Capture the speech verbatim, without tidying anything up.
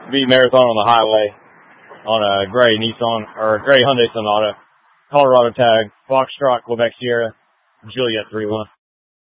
beat Marathon on the highway on a gray Nissan, or a gray Hyundai Sonata. Colorado tag, Foxtrot, Quebec Sierra, Juliet three one.